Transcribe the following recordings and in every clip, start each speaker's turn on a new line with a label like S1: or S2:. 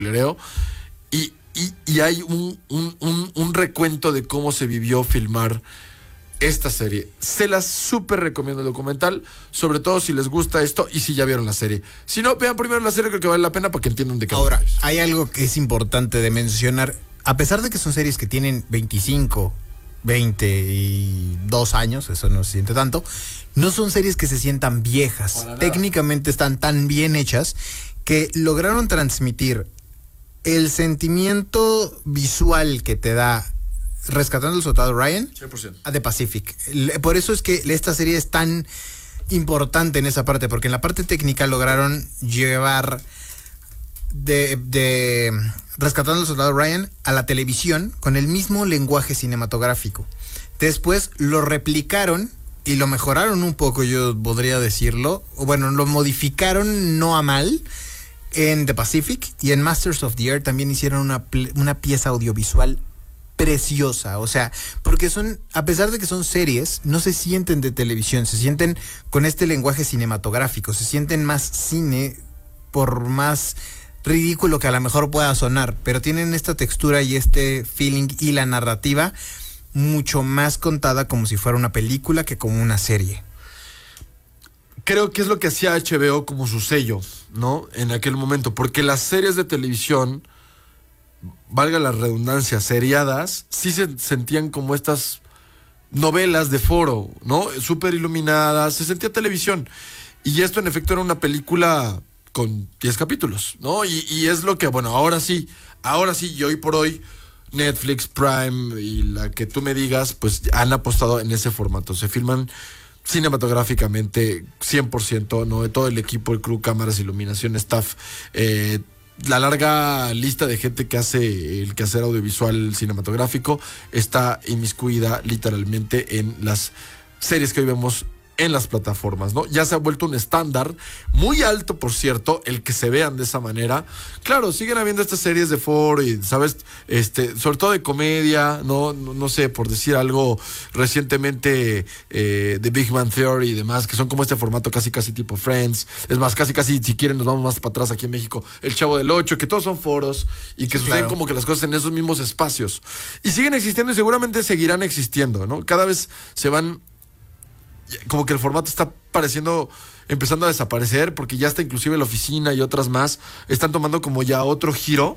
S1: y hay un recuento de cómo se vivió filmar esta serie. Se las súper recomiendo el documental, sobre todo si les gusta esto y si ya vieron la serie. Si no, vean primero la serie, creo que vale la pena para que entiendan de qué.
S2: Ahora, hay algo que es importante de mencionar. A pesar de que son series que tienen 25, 22 años, eso no se siente tanto, no son series que se sientan viejas. Técnicamente están tan bien hechas que lograron transmitir el sentimiento visual que te da Rescatando al Soldado Ryan
S1: 100%.
S2: a The Pacific. Por eso es que esta serie es tan importante en esa parte, porque en la parte técnica lograron llevar de Rescatando al Soldado Ryan a la televisión con el mismo lenguaje cinematográfico. Después lo replicaron y lo mejoraron un poco, yo podría decirlo, o bueno, lo modificaron no a mal en The Pacific, y en Masters of the Air también hicieron una pieza audiovisual preciosa. O sea, porque son, a pesar de que son series, no se sienten de televisión, se sienten con este lenguaje cinematográfico, se sienten más cine, por más ridículo que a lo mejor pueda sonar, pero tienen esta textura y este feeling y la narrativa mucho más contada como si fuera una película que como una serie.
S1: Creo que es lo que hacía HBO como su sello, ¿no? En aquel momento, porque las series de televisión, valga la redundancia, seriadas, sí se sentían como estas novelas de foro, ¿no? Súper iluminadas, se sentía televisión. Y esto en efecto era una película con 10 capítulos, ¿no? Y es lo que, bueno, ahora sí, y hoy por hoy, Netflix, Prime y la que tú me digas, pues han apostado en ese formato. Se filman cinematográficamente 100%, ¿no? De todo el equipo, el crew, cámaras, iluminación, staff, la larga lista de gente que hace el quehacer audiovisual cinematográfico está inmiscuida literalmente en las series que hoy vemos en las plataformas, ¿no? Ya se ha vuelto un estándar muy alto, por cierto, el que se vean de esa manera. Claro, siguen habiendo estas series de foro y, ¿sabes? Sobre todo de comedia, no sé, por decir algo, recientemente The Big Bang Theory y demás, que son como este formato casi tipo Friends. Es más, casi, si quieren, nos vamos más para atrás aquí en México, El Chavo del Ocho, que todos son foros y que suceden como que las cosas en esos mismos espacios. Y siguen existiendo y seguramente seguirán existiendo, ¿no? Cada vez se van, como que el formato está empezando a desaparecer, porque ya está inclusive La Oficina y otras más están tomando como ya otro giro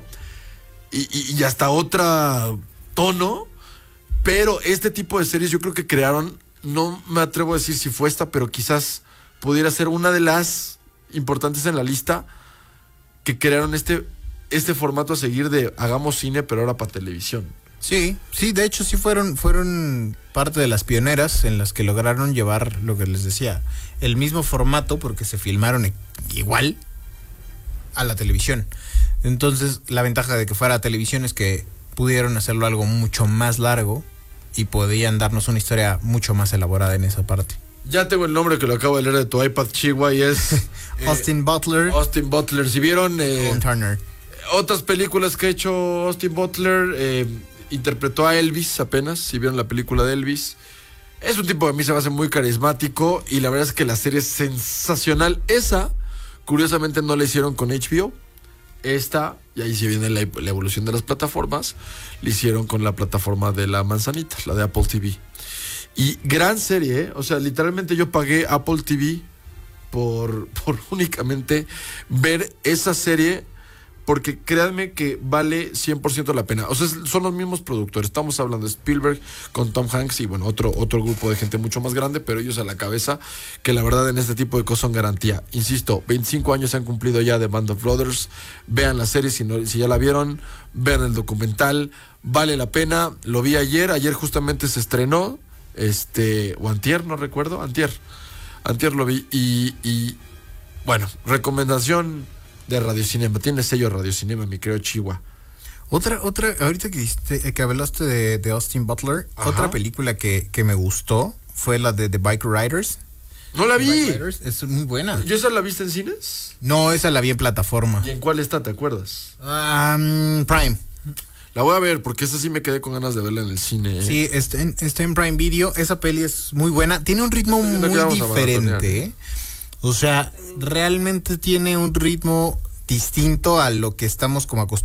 S1: y hasta otro tono, pero este tipo de series yo creo que crearon, no me atrevo a decir si fue esta, pero quizás pudiera ser una de las importantes en la lista, que crearon este formato a seguir de hagamos cine pero ahora para televisión.
S2: Sí, de hecho sí fueron parte de las pioneras en las que lograron llevar lo que les decía, el mismo formato, porque se filmaron igual a la televisión. Entonces la ventaja de que fuera a televisión es que pudieron hacerlo algo mucho más largo y podían darnos una historia mucho más elaborada en esa parte.
S1: Ya tengo el nombre que lo acabo de leer de tu iPad, Chihuahua, y es
S2: Austin Butler.
S1: Austin Butler. Si vieron
S2: Turner.
S1: Otras películas que ha hecho Austin Butler, interpretó a Elvis apenas, si vieron la película de Elvis. Es un tipo que a mí se me hace muy carismático y la verdad es que la serie es sensacional. Esa, curiosamente, no la hicieron con HBO. Esta, y ahí se viene la evolución de las plataformas, la hicieron con la plataforma de la manzanita, la de Apple TV. Y gran serie, ¿eh? O sea, literalmente yo pagué Apple TV por únicamente ver esa serie, porque créanme que vale 100% la pena. O sea, son los mismos productores. Estamos hablando de Spielberg con Tom Hanks y, bueno, otro grupo de gente mucho más grande, pero ellos a la cabeza, que la verdad en este tipo de cosas son garantía. Insisto, 25 años se han cumplido ya de Band of Brothers. Vean la serie si ya la vieron, vean el documental, vale la pena. Lo vi ayer justamente se estrenó, o antier, no recuerdo, antier lo vi y bueno, recomendación de Radiocinema. Tiene sello Radiocinema, mi querido Chihuahua.
S2: Otra, ahorita que hablaste de Austin Butler,
S1: ajá,
S2: otra película que me gustó fue la de The Bike Riders.
S1: No la vi.
S2: Es muy buena.
S1: ¿Yo esa la viste en cines?
S2: No, esa la vi en plataforma.
S1: ¿Y en cuál está, te acuerdas?
S2: Prime.
S1: La voy a ver, porque esa sí me quedé con ganas de verla en el cine.
S2: Sí, está en Prime Video. Esa peli es muy buena. Tiene un ritmo muy diferente, ¿eh? O sea, realmente tiene un ritmo distinto a lo que estamos como acostumbrados